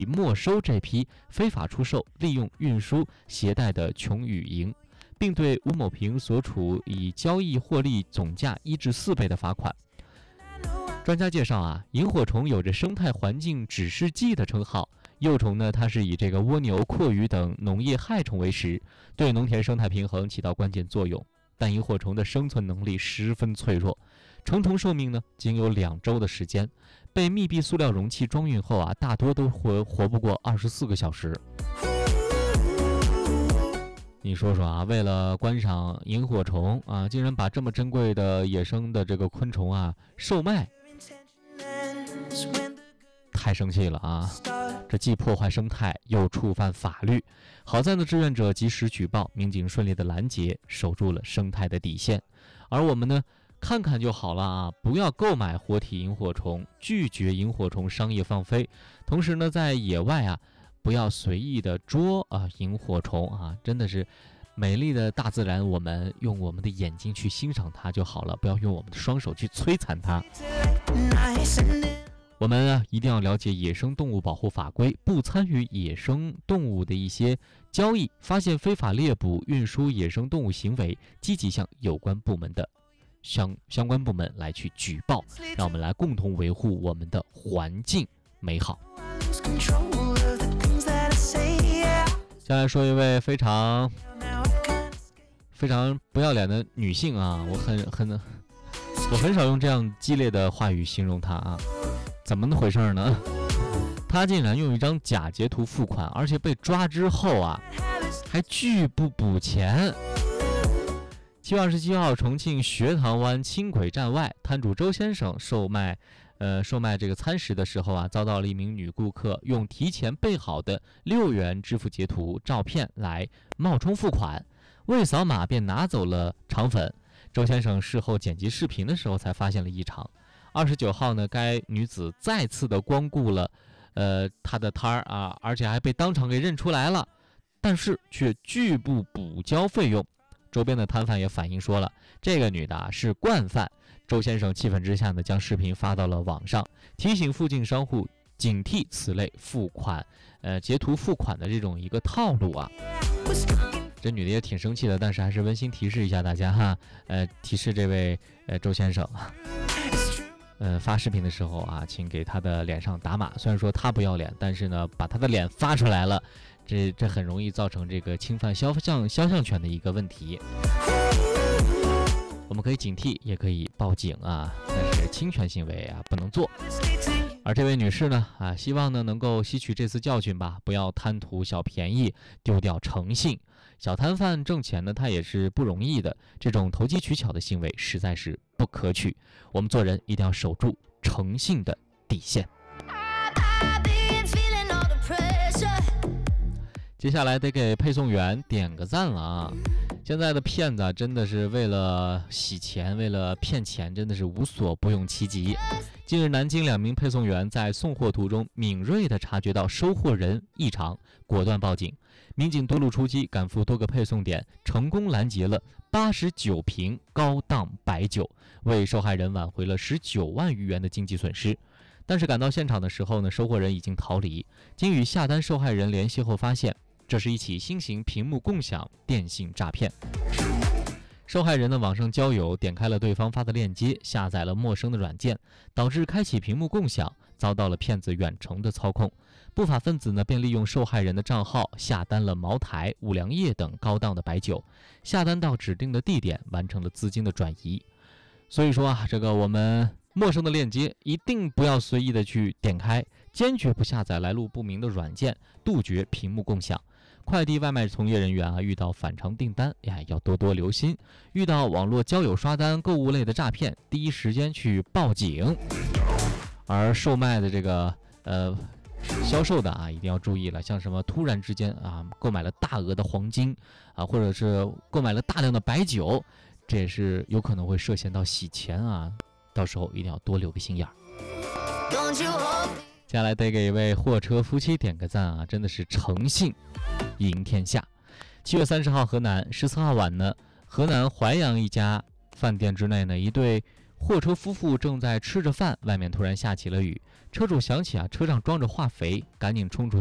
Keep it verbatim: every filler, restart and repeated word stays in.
没收这批非法出售、利用、运输、携带的琼羽蝇，并对吴某平所处以交易获利总价一至四倍的罚款。专家介绍啊，萤火虫有着生态环境指示剂的称号。幼虫呢，它是以这个蜗牛、蛞蝓等农业害虫为食，对农田生态平衡起到关键作用。但萤火虫的生存能力十分脆弱，成虫寿命呢仅有两周的时间，被密闭塑料容器装运后啊，大多都活活不过二十四个小时。你说说啊，为了观赏萤火虫啊，竟然把这么珍贵的野生的这个昆虫啊售卖，太生气了啊！这既破坏生态，又触犯法律。好在呢，志愿者及时举报，民警顺利的拦截，守住了生态的底线。而我们呢，看看就好了啊，不要购买活体萤火虫，拒绝萤火虫商业放飞。同时呢，在野外啊，不要随意的捉啊萤火虫啊，真的是美丽的大自然，我们用我们的眼睛去欣赏它就好了，不要用我们的双手去摧残它。我们啊，一定要了解野生动物保护法规，不参与野生动物的一些交易，发现非法猎捕、运输野生动物行为，积极向有关部门的相相关部门来去举报，让我们来共同维护我们的环境美好。再来说一位非常非常不要脸的女性啊，我很很我很少用这样激烈的话语形容她啊。怎么回事呢？他竟然用一张假截图付款，而且被抓之后啊，还拒不补钱。七月二十七号，重庆学堂湾轻轨站外，摊主周先生售卖，呃，售卖这个餐食的时候啊，遭到了一名女顾客用提前备好的六元支付截图照片来冒充付款，未扫码便拿走了肠粉。周先生事后剪辑视频的时候才发现了异常。二十九号呢，该女子再次的光顾了，呃，她的摊儿啊，而且还被当场给认出来了，但是却拒不补交费用。周边的摊贩也反映说了，这个女的啊是惯犯。周先生气愤之下呢，将视频发到了网上，提醒附近商户警惕此类付款，呃，截图付款的这种一个套路啊。这女的也挺生气的，但是还是温馨提示一下大家哈，呃，提示这位呃周先生。呃，发视频的时候啊，请给他的脸上打码。虽然说他不要脸，但是呢，把他的脸发出来了，这这很容易造成这个侵犯肖像肖像权的一个问题。我们可以警惕，也可以报警啊，但是侵权行为啊不能做。而这位女士呢，啊，希望呢能够吸取这次教训吧，不要贪图小便宜，丢掉诚信。小摊贩挣钱呢，他也是不容易的，这种投机取巧的行为实在是不可取。我们做人一定要守住诚信的底线。接下来得给配送员点个赞了啊！现在的骗子啊，真的是为了洗钱，为了骗钱，真的是无所不用其极。近日，南京两名配送员在送货途中敏锐地察觉到收货人异常，果断报警。民警多路出击，赶赴多个配送点，成功拦截了八十九瓶高档白酒，为受害人挽回了十九万余元的经济损失。但是赶到现场的时候呢，收货人已经逃离。经与下单受害人联系后发现，这是一起新型屏幕共享电信诈骗。受害人的网上交友，点开了对方发的链接，下载了陌生的软件，导致开启屏幕共享，遭到了骗子远程的操控。不法分子呢，便利用受害人的账号下单了茅台、五粮液等高档的白酒，下单到指定的地点，完成了资金的转移。所以说啊，这个我们陌生的链接一定不要随意的去点开，坚决不下载来路不明的软件，杜绝屏幕共享。快递外卖从业人员啊，遇到反常订单呀，要多多留心。遇到网络交友刷单、购物类的诈骗，第一时间去报警。而售卖的这个呃销售的啊，一定要注意了，像什么突然之间啊，购买了大额的黄金啊，或者是购买了大量的白酒，这也是有可能会涉嫌到洗钱啊，到时候一定要多留个心眼儿。接下来得给一位货车夫妻点个赞啊，真的是诚信赢天下。七月三十号，河南十四号晚呢，河南淮阳一家饭店之内呢，一对货车夫妇正在吃着饭，外面突然下起了雨。车主想起啊，车上装着化肥，赶紧冲出